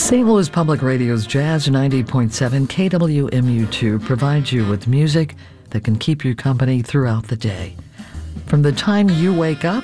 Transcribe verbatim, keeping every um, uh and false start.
Saint Louis Public Radio's Jazz ninety point seven K W M U two provides you with music that can keep you company throughout the day. From the time you wake up